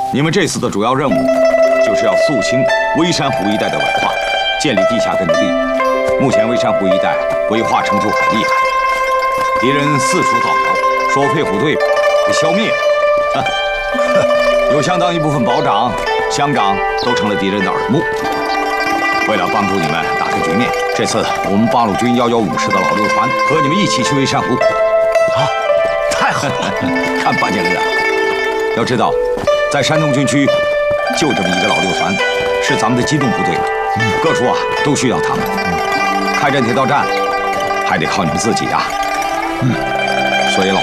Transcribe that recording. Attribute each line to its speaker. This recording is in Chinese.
Speaker 1: 你们这次的主要任务，就是要肃清微山湖一带的伪化，建立地下根据地。目前微山湖一带伪化程度很厉害，敌人四处造谣，说配虎队被消灭了。有相当一部分保长、乡长都成了敌人的耳目。为了帮助你们打开局面，这次我们八路军115师的老六团和你们一起去微山湖。
Speaker 2: 啊，太好了！
Speaker 1: 看八戒哥，要知道，在山东军区就这么一个老六团，是咱们的机动部队，各处啊都需要他们。开战铁道战还得靠你们自己啊。所以老